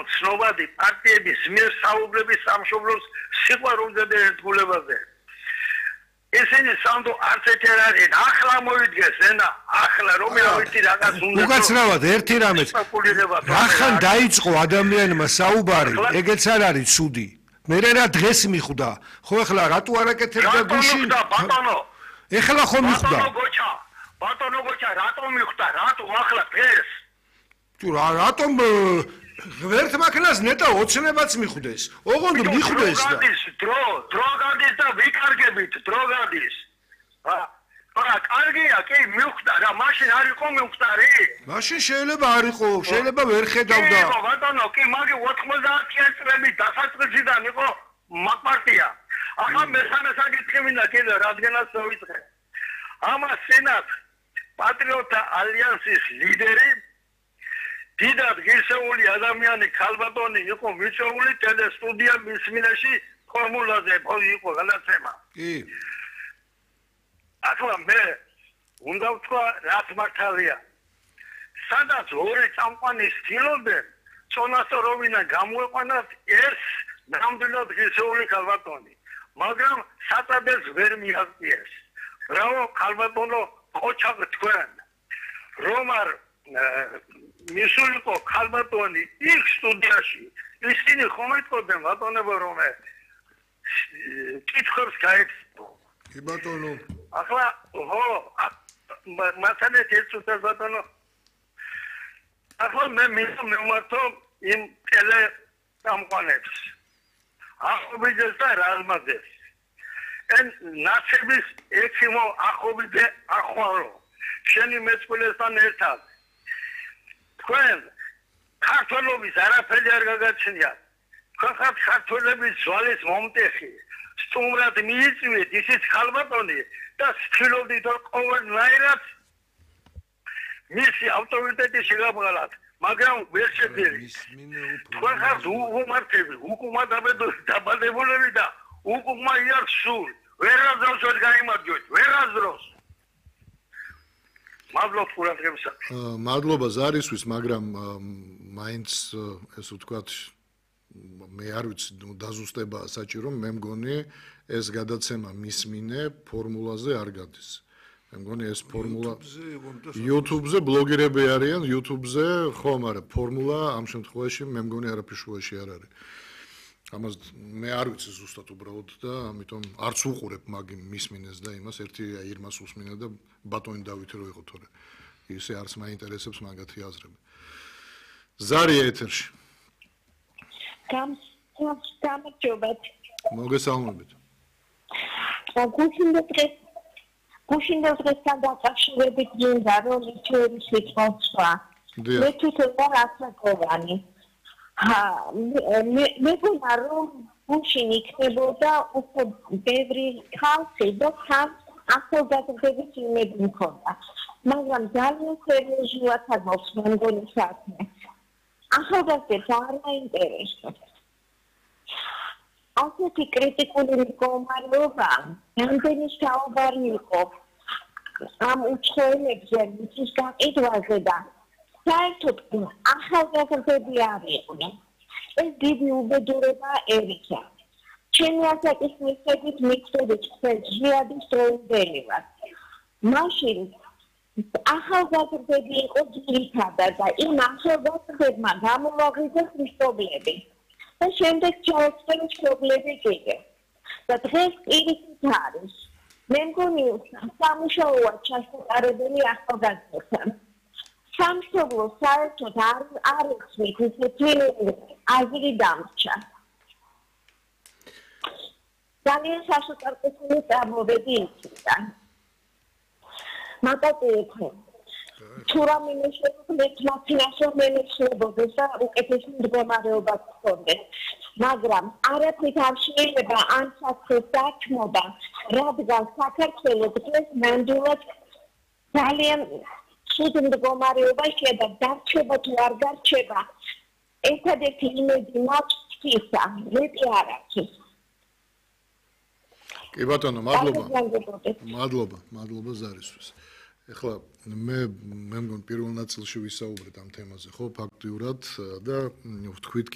ცნობადი პარტიების მიერ საუბრების სამშობლოს სიყვარულზე და ერთგულებაზე. ესენი სანდო არც ერთი არ არის. ახლა მოვიდგეს ენა, ახლა რომ ავიცი რაღაც უნდა. უკაცრავად ერთი რამეც. რახან დაიწყო ადამიანმა საუბარი, ეგეც არ არის ცუდი. მე რა დღეს მიხვდა, ხო ეხლა რატო არ აკეთებდა გუშინ? ბატონო. ეხლა ხო მიხვდა. ბატონო გოჩა, რატო მიხვდა? რატო ახლა დღეს? თუ რატომ ღერთ მაქნას ნეტა ოცნებაც მიხვდეს. ოღონდ მიხვდეს და დრო გადის და ვიკარგებით, დრო გადის. არა, კარგია, კი, მიხვდა რა, მაშინ არ იყო მიხვდარი? მაშინ შეიძლება არ იყო, შეიძლება ვერ ხედავდა. კი, ბატონო, კი, მაგი 90-იან წლების დასაწყისიდან იყო მაპარტია. ახლა მესამე საკითხი მინდა კიდე, რადგანაც დავიწყე. ამას წინათ პატრიოტთა ალიანსის ლიდერი დიდად ღირსეული ადამიანი ქალბატონი იყო მიწვეული ტელესტუდია მისმინეში ფორმულაზე იყო გადაცემა. კი. ახლა მე უნდა ვთქვა რაც მართალია. სადაც ორი წამყვანი ცდილობენ წონასწორობინა გამოეყვანათ ეს ნამდვილად ღირსეული ქალბატონი. მაგრამ საწადეს ვერ მიაღწიეს. ბრავო ქალბატონო ყოჩაღ თქვენ. რომ არ მისულიყო ქალბატონი იქ სტუდიაში ისინი ხომ ეთქოდნენ ბატონებო რომ კითხებს გაეცნო. კი ბატონო. ახლა ხო მასალეთ ეს უწევს ბატონო. ახლა მე მივმართო იმ ტელე სამყანებს. ახობიძეს და რაზმაძეს. ენ ნაცების ექიმო ახობიდე ახვალო. შენი მეწყვილესთან ერთად. თქვენ ქართველობის არაფერი არ გაგაჩნიათ. ხახად ქართველების ზვალის მომტეხი. სტუმრად მიიწვიეთ ისიც ქალბატონი და ცდილობდით რომ ყოველნაირად მისი ავტორიტეტი შეგაბღალათ, მაგრამ ვერ შეძლებთ. თქვენ ხართ უგუმართები, უკუმადაბადებული და უკუმა იარს სულ. ვერასდროს ვერ გაიმარჯვეთ, ვერასდროს. მადლობა ყურადღებისათვის. მადლობა ზარისთვის, მაგრამ მაინც ესე ვთქვათ მე არ ვიცი დაზუსტება საჭირო, მე მგონი ეს გადაცემა მისმინე ფორმულაზე არ გადის. მე მგონი ეს ფორმულა YouTube-ზე ბლოგერები არიან, YouTube-ზე ხო, მაგრამ ფორმულა ამ შემთხვევაში მე მგონი არაფერშუაში არ არის. ამას მე არ ვიცი ზუსტად უბრალოდ და ამიტომ არც უყურებ მაგი მისმინეს და იმას ერთი ირმას უსმინა და ბატონი დავითი რო იყო თორე ისე არც მაინტერესებს მაგათი აზრები. ზარია ეთერში. გამარჯობათ. მოგესალმებით. გუშინდა დღესთან დაკავშირებით მინდა რომ ჩვენი სიტყვა. მე თვითონ რასაკოვანი. მე გონა რომ გუშინ იქნებოდა უფრო ბევრი ხალხი და თან ახალგაზრდების იმედი მქონდა. მაგრამ ძალიან სერიოზულად აღმოს მე მგონი საქმე. ახალგაზრდებს არ აინტერესებს. ასეთი კრიტიკული მდგომარეობა რამდენი საუბარი იყო ამ უცხოელებზე, მის გაყიდვაზე და საერთოდ ახალგაზრდები არ იყვნენ. ეს დიდი უბედურება ერიქა. ჩემი ასაკის მიხედვით მიხვდებით თქვენ ჟიადის დროინდელი ვარ. მაშინ ახალგაზრდები იყო ძირითადად და იმ ახალგაზრდებმა გამოვაღიძეს მშობლები. და შემდეგ ჩაუწყდნენ მშობლები კიდე. და დღეს პირიქით არის. მე მგონი სამუშაოა ჩასატარებელი ახალგაზრდებთან. სამშობლო საერთოდ არ იცით ისეთი აზრი დამრჩა. ძალიან სასწაულწლოვანი წამოვედი იქიდან. მაგათი თუ რამე შეგვიძლია მეცნიერებოდეს და უკეთესი მდგომარეობა გქონდეს. მაგრამ არაფრით არ შეიძლება ამ საკითხის დაქმობა, რადგან საქართველოს დღეს ნამდვილად ძალიან ცუდ მდგომარეობაში და დარჩება თუ არ დარჩება, ერთადერთი იმედი მაქვს ღვთისა, მეტი არ აქვს. კი ბატონო, მადლობა ზარისთვის. ეხლა მე მგონი პირველ ნაწილში ვისაუბრეთ ამ თემაზე, ხო, ფაქტიურად და ვთქვით